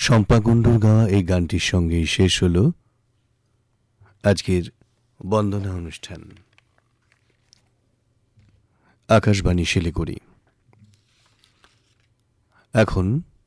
শম্পা কুণ্ডুর গাওয়া এই গানটির সঙ্গেই শেষ হল আজকের বন্দনা অনুষ্ঠান। আকাশবাণী শিলিগুড়ি। এখন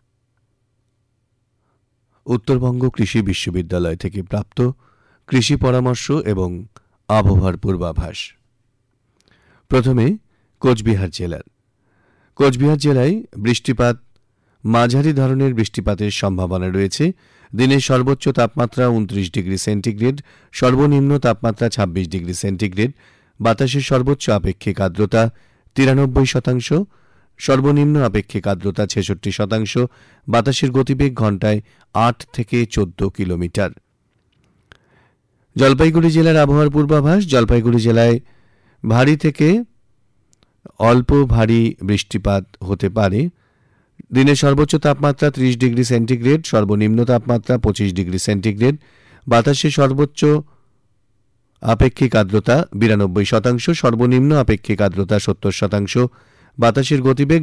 উত্তরবঙ্গ কৃষি বিশ্ববিদ্যালয় থেকে প্রাপ্ত কৃষি পরামর্শ এবং আবহাওয়ার পূর্বাভাস। প্রথমে কোচবিহার জেলায় বৃষ্টিপাত, মাঝারি ধরনের বৃষ্টিপাতের সম্ভাবনা রয়েছে। দিনের সর্বোচ্চ তাপমাত্রা 29 ডিগ্রি সেন্টিগ্রেড, সর্বনিম্ন তাপমাত্রা 26 ডিগ্রি সেন্টিগ্রেড। বাতাসের সর্বোচ্চ আপেক্ষিক আর্দ্রতা 93%, সর্বনিম্ন আপেক্ষিক আর্দ্রতা 66%। বাতাসের গতিবেগ ঘন্টায় 8 থেকে 14 কিলোমিটার। জলপাইগুড়ি জেলার আবহাওয়ার পূর্বাভাস। জলপাইগুড়ি জেলায় ভারী থেকে অল্প ভারী বৃষ্টিপাত হতে পারে। দিনের সর্বোচ্চ তাপমাত্রা 30 ডিগ্রি সেন্টিগ্রেড, সর্বনিম্ন তাপমাত্রা 25 ডিগ্রি সেন্টিগ্রেড। বাতাসের সর্বোচ্চ আপেক্ষিক আর্দ্রতা 92%, সর্বনিম্ন আপেক্ষিক আর্দ্রতা 70%। বাতাসের গতিবেগ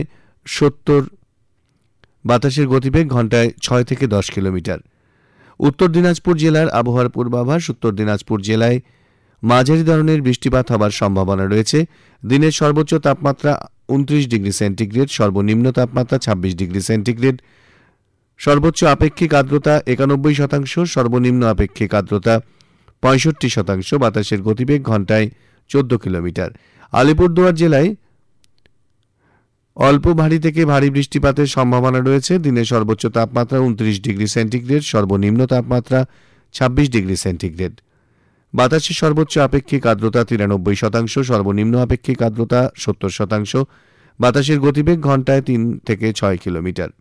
ঘন্টায় 6 থেকে 10 কিলোমিটার। উত্তর দিনাজপুর জেলার আবহাওয়ার পূর্বাভাস। উত্তর দিনাজপুর জেলায় মাঝারি ধরনের বৃষ্টিপাত হবার সম্ভাবনা রয়েছে। দিনের সর্বোচ্চ তাপমাত্রা 29 ডিগ্রি সেন্টিগ্রেড, সর্বনিম্ন তাপমাত্রা 26 ডিগ্রি সেন্টিগ্রেড। সর্বোচ্চ আপেক্ষিক আর্দ্রতা 91%, সর্বনিম্ন আপেক্ষিক আর্দ্রতা 65%। বাতাসের গতিবেগ ঘন্টায় 14 কিলোমিটার। আলিপুরদুয়ার জেলায় অল্প ভারী থেকে ভারী বৃষ্টিপাতের সম্ভাবনা রয়েছে। দিনের সর্বোচ্চ তাপমাত্রা 29 ডিগ্রি সেন্টিগ্রেড, সর্বনিম্ন তাপমাত্রা 26 ডিগ্রি সেন্টিগ্রেড। বাতাসের সর্বোচ্চ আপেক্ষিক আর্দ্রতা 93%, সর্বনিম্ন আপেক্ষিক আর্দ্রতা 70%। বাতাসের গতিবেগ ঘন্টায় 3 থেকে 6 কিলোমিটার।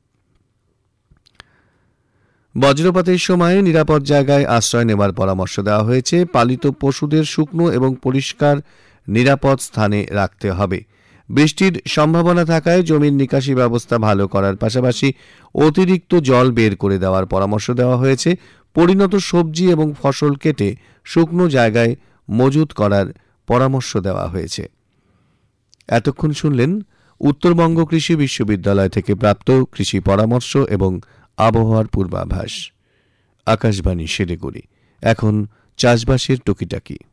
বজ্রপাতের সময় নিরাপদ জায়গায় আশ্রয় নেওয়ার পরামর্শ দেওয়া হয়েছে। পালিত পশুদের শুকনো এবং পরিষ্কার নিরাপদ স্থানে রাখতে হবে। বৃষ্টির সম্ভাবনা থাকায় জমির নিকাশি ব্যবস্থা ভালো করার পাশাপাশি অতিরিক্ত জল বের করে দেওয়ার পরামর্শ দেওয়া হয়েছে। পরিণত সবজি এবং ফসল কেটে শুকনো জায়গায় মজুত করার পরামর্শ দেওয়া হয়েছে। এতক্ষণ শুনলেন উত্তরবঙ্গ কৃষি বিশ্ববিদ্যালয় থেকে প্রাপ্ত কৃষি পরামর্শ এবং আবহাওয়ার পূর্বাভাস। আকাশবাণী শিলিগুড়ি। এখন চাষবাসের টুকিটাকি।